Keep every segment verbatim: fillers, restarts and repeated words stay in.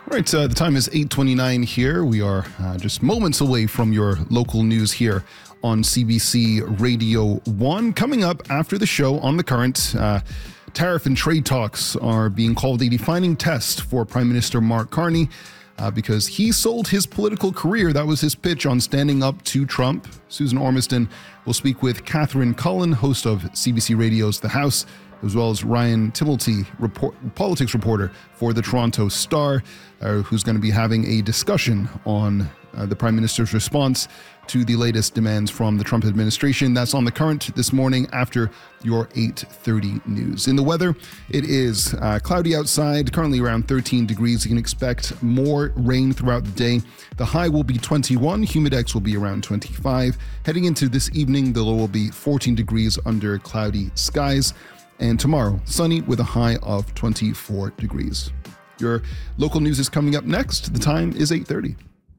All right, uh, the time is eight twenty-nine here. We are uh, just moments away from your local news here on C B C Radio one. Coming up after the show on The Current, uh, tariff and trade talks are being called a defining test for Prime Minister Mark Carney uh, because he sold his political career. That was his pitch on standing up to Trump. Susan Ormiston will speak with Catherine Cullen, host of C B C Radio's The House, as well as Ryan Timilty, report, politics reporter for the Toronto Star, uh, who's going to be having a discussion on uh, the Prime Minister's response to the latest demands from the Trump administration. That's on The Current this morning after your eight thirty news. In the weather, it is uh, cloudy outside, currently around thirteen degrees. You can expect more rain throughout the day. The high will be twenty-one, humidex will be around twenty-five. Heading into this evening, the low will be fourteen degrees under cloudy skies. And tomorrow, sunny with a high of twenty-four degrees. Your local news is coming up next. The time is eight thirty.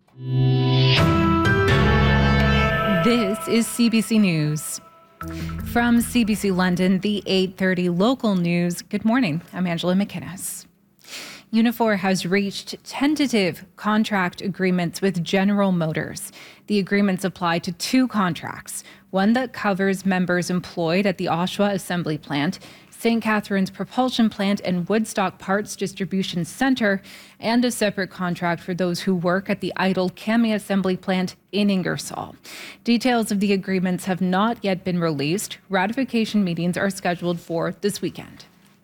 This is C B C News. From C B C London, the eight thirty local news. Good morning. I'm Angela McInnes. Unifor has reached tentative contract agreements with General Motors. The agreements apply to two contracts, one that covers members employed at the Oshawa Assembly Plant, Saint Catharines Propulsion Plant, and Woodstock Parts Distribution Centre, and a separate contract for those who work at the idle Kami Assembly Plant in Ingersoll. Details of the agreements have not yet been released. Ratification meetings are scheduled for this weekend.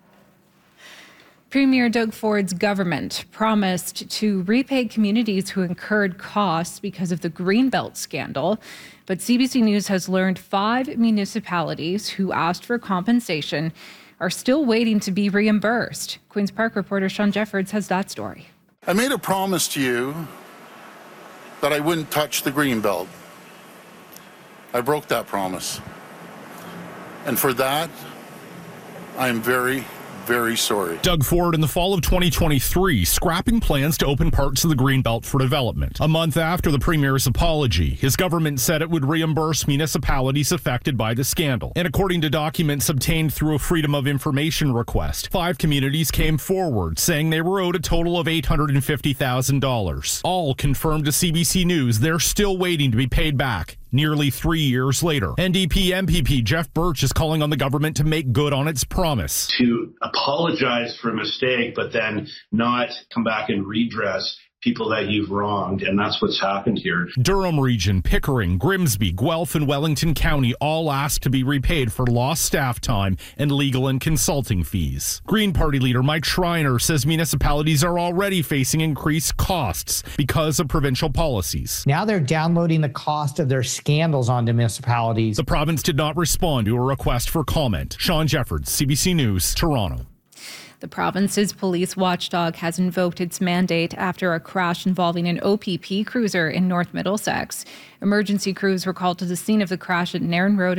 Premier Doug Ford's government promised to repay communities who incurred costs because of the Greenbelt scandal. But C B C News has learned five municipalities who asked for compensation are still waiting to be reimbursed. Queen's Park reporter Sean Jeffords has that story. I made a promise to you that I wouldn't touch the Greenbelt. I broke that promise. And for that, I am very, very sorry. Doug Ford in the fall of twenty twenty-three, scrapping plans to open parts of the Greenbelt for development. A month after the Premier's apology, his government said it would reimburse municipalities affected by the scandal. And according to documents obtained through a Freedom of Information request, five communities came forward saying they were owed a total of eight hundred fifty thousand dollars. All confirmed to C B C News they're still waiting to be paid back. Nearly three years later, N D P M P P Jeff Birch is calling on the government to make good on its promise. To apologize for a mistake, but then not come back and redress people that you've wronged, and that's what's happened here. Durham Region, Pickering, Grimsby, Guelph, and Wellington County all asked to be repaid for lost staff time and legal and consulting fees. Green Party leader Mike Schreiner says municipalities are already facing increased costs because of provincial policies. Now they're downloading the cost of their scandals onto municipalities. The province did not respond to a request for comment. Sean Jeffords, C B C News, Toronto. The province's police watchdog has invoked its mandate after a crash involving an O P P cruiser in North Middlesex. Emergency crews were called to the scene of the crash at Nairn Road